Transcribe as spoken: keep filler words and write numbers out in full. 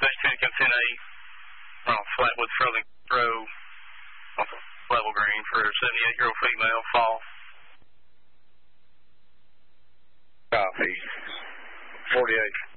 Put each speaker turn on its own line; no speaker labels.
Dash ten, come ten eight, uh, Flatwood Southern Road, off of Level Green for a seventy-eight-year-old female, fall.
Copy. forty-eight.